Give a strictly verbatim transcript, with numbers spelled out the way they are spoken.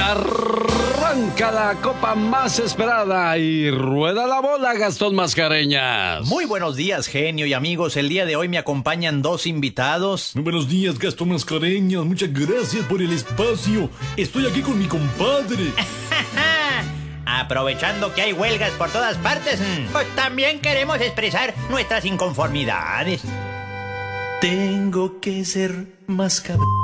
arranca la copa más esperada y rueda la bola, Gastón Mascareñas. Muy buenos días, genio y amigos. El día de hoy me acompañan dos invitados. Muy buenos días, Gastón Mascareñas. Muchas gracias por el espacio. Estoy aquí con mi compadre. Aprovechando que hay huelgas por todas partes, pues también queremos expresar nuestras inconformidades. Tengo que ser más cabrón.